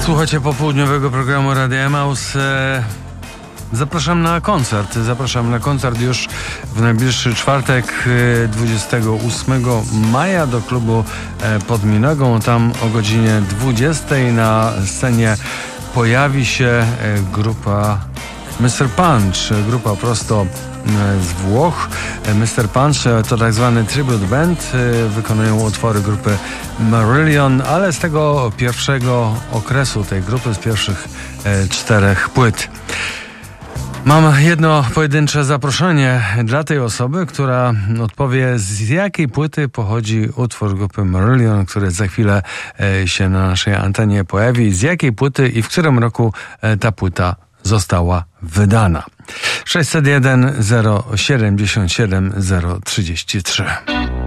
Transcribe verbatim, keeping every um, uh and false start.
Słuchajcie popołudniowego programu Radia Emaus. Zapraszam na koncert. Zapraszam na koncert już w najbliższy czwartek, dwudziestego ósmego maja do klubu pod Minogą. Tam o godzinie dwudziestej na scenie pojawi się grupa mister Punch. Grupa prosto z Włoch. mister Punch to tak zwany tribute band. Wykonują utwory grupy Marillion, ale z tego pierwszego okresu tej grupy, z pierwszych e, czterech płyt. Mam jedno pojedyncze zaproszenie dla tej osoby, która odpowie, z jakiej płyty pochodzi utwór grupy Marillion, który za chwilę e, się na naszej antenie pojawi. Z jakiej płyty i w którym roku e, ta płyta została wydana. sześćset jeden zero siedemdziesiąt siedem zero trzydzieści trzy.